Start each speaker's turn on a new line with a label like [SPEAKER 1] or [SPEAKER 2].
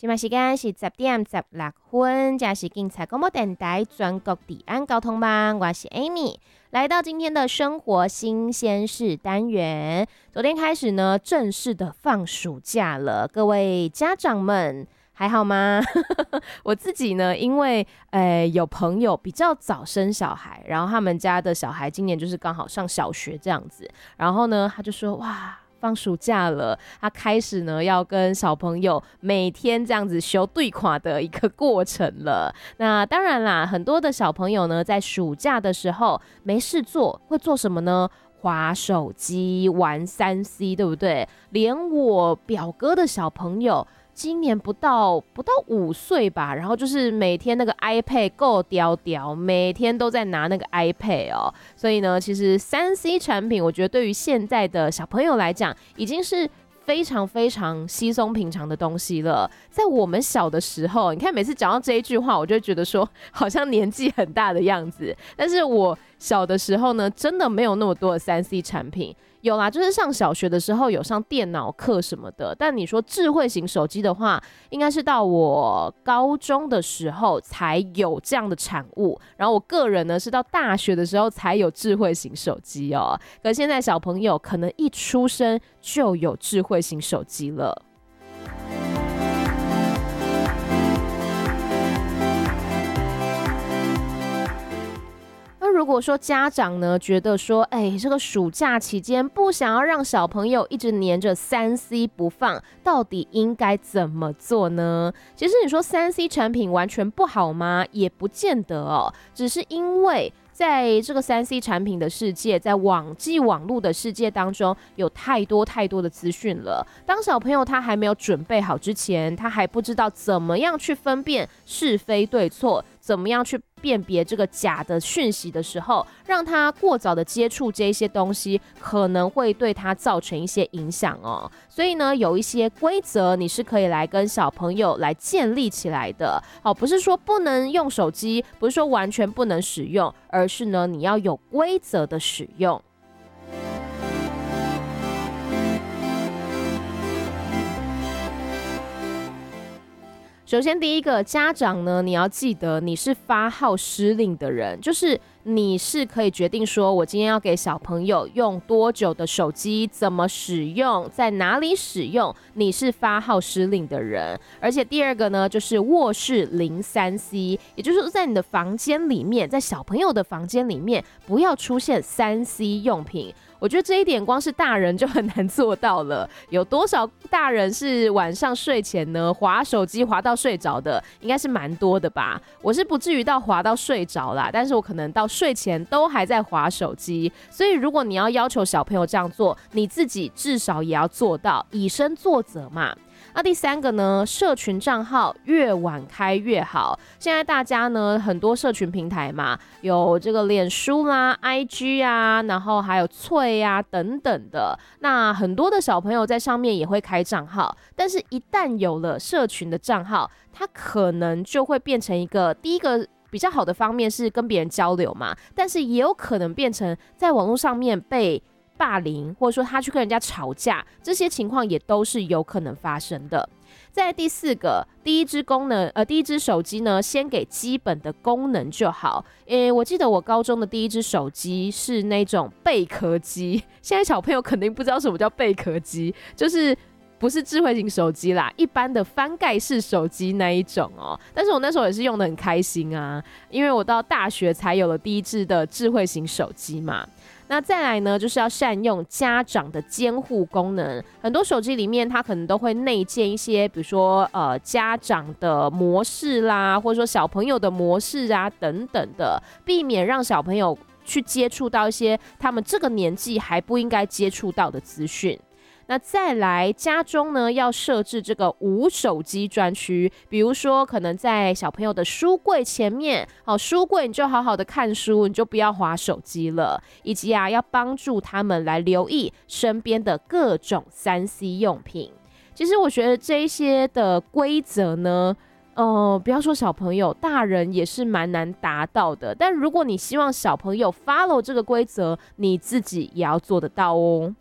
[SPEAKER 1] 现在时间是10:16，这是警察广播电台全国治安交通网，我是 Amy， 来到今天的生活新鲜事单元。昨天开始呢，正式的放暑假了，各位家长们还好吗？我自己呢，因为有朋友比较早生小孩，然后他们家的小孩今年就是刚好上小学这样子，然后呢，他就说哇。放暑假了，他开始呢要跟小朋友每天这样子修对看的一个过程了。那当然啦，很多的小朋友呢在暑假的时候没事做，会做什么呢？滑手机、玩3C，对不对？连我表哥的小朋友。今年不到5岁吧，然后就是每天那个 iPad 够屌屌，每天都在拿那个 iPad 哦。所以呢，其实3C 产品，我觉得对于现在的小朋友来讲，已经是非常非常稀松平常的东西了。在我们小的时候，你看每次讲到这一句话，我就会觉得说好像年纪很大的样子。但是我小的时候呢，真的没有那么多的3C 产品。有啦，就是上小学的时候有上电脑课什么的，但你说智慧型手机的话，应该是到我高中的时候才有这样的产物，然后我个人呢是到大学的时候才有智慧型手机哦。可现在小朋友可能一出生就有智慧型手机了。如果说家长呢觉得说，这个暑假期间不想要让小朋友一直黏着3C 不放，到底应该怎么做呢？其实你说3C 产品完全不好吗？也不见得哦，只是因为在这个3C 产品的世界，在网络的世界当中，有太多的资讯了。当小朋友他还没有准备好之前，他还不知道怎么样去分辨是非对错，怎么样去辨别这个假的讯息的时候，让他过早的接触这些东西，可能会对他造成一些影响哦。所以呢，有一些规则你是可以来跟小朋友来建立起来的。不是说不能用手机，不是说完全不能使用，而是呢，你要有规则的使用。首先第一个，家长呢，你要记得你是发号施令的人，就是你是可以决定说我今天要给小朋友用多久的手机，怎么使用，在哪里使用，你是发号施令的人。而且第二个呢，就是卧室零3C， 也就是说在你的房间里面，在小朋友的房间里面不要出现3C 用品。我觉得这一点光是大人就很难做到了。有多少大人是晚上睡前呢滑手机滑到睡着的？应该是蛮多的吧。我是不至于到滑到睡着啦，但是我可能到睡前都还在滑手机。所以如果你要求小朋友这样做，你自己至少也要做到，以身作则嘛。那第三个呢，社群账号越晚开越好。现在大家呢很多社群平台嘛，有这个脸书啦、IG 啊，然后还有脆啊等等的。那很多的小朋友在上面也会开账号，但是一旦有了社群的账号，它可能就会变成一个第一个比较好的方面是跟别人交流嘛，但是也有可能变成在网络上面被霸凌，或者说他去跟人家吵架，这些情况也都是有可能发生的。再来第四个，第一支手机呢，先给基本的功能就好。我记得我高中的第一支手机是那种贝壳机，现在小朋友肯定不知道什么叫贝壳机，就是不是智慧型手机啦，一般的翻盖式手机那一种哦。但是我那时候也是用得很开心啊，因为我到大学才有了第一支的智慧型手机嘛。那再来呢，就是要善用家长的监护功能。很多手机里面，它可能都会内建一些，比如说家长的模式啦，或者说小朋友的模式啊等等的，避免让小朋友去接触到一些他们这个年纪还不应该接触到的资讯。那再来，家中呢要设置这个无手机专区，比如说可能在小朋友的书柜前面，书柜你就好好的看书，你就不要滑手机了，以及要帮助他们来留意身边的各种3C 用品。其实我觉得这些的规则呢，不要说小朋友，大人也是蛮难达到的。但如果你希望小朋友 follow 这个规则，你自己也要做得到哦。